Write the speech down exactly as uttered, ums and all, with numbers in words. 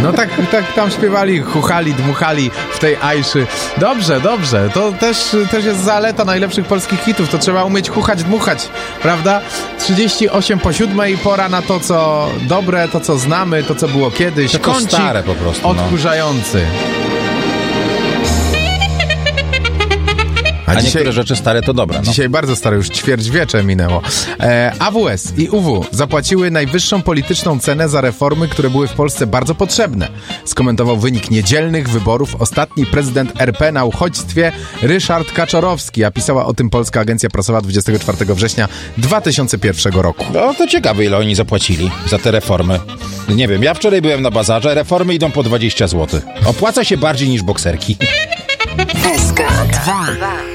No tak, tak tam śpiewali, chuchali, dmuchali w tej ajszy. Dobrze, dobrze. To też, też jest zaleta najlepszych polskich hitów. To trzeba umieć chuchać, dmuchać, prawda? trzydzieści osiem po siódmej, pora na to, co dobre, to, co znamy, to, co było kiedyś. To stare po prostu. Odkurzający. A, A dzisiaj, niektóre rzeczy stare to dobre. No. Dzisiaj bardzo stare, już ćwierćwiecze minęło. E, A W S i U W zapłaciły najwyższą polityczną cenę za reformy, które były w Polsce bardzo potrzebne. Skomentował wynik niedzielnych wyborów ostatni prezydent R P na uchodźstwie Ryszard Kaczorowski, a pisała o tym Polska Agencja Prasowa dwudziestego czwartego września dwa tysiące pierwszego roku. No to ciekawe, ile oni zapłacili za te reformy. Nie wiem, ja wczoraj byłem na bazarze, reformy idą po dwadzieścia złotych. Opłaca się bardziej niż bokserki. S K dwa.